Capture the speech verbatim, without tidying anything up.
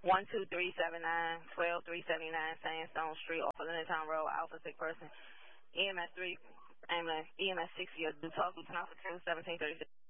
one two three seven nine, twelve three seventy nine Sandstone Street, off of Town Road, Alpha Sick Person, E M S three, ambulance, E M S sixty, do talk, Lieutenant Officer two, seventeen thirty-six.